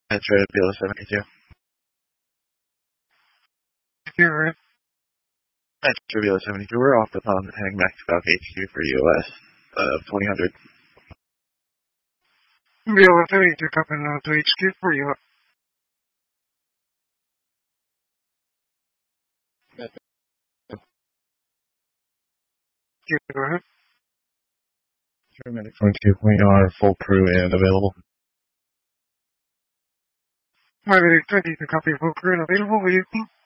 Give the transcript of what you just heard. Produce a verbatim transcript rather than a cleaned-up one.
Metro Belo seventy-two. Here, Metro Belo seventy-two. We're off the pond heading back to Falcon H Q for U S. Uh, twenty hundred. Belo seventy-two coming out to H Q for you. Go ahead. Paramedic twenty-two, we are full crew and available. My medic twenty-two, copy full crew and available. What do you think?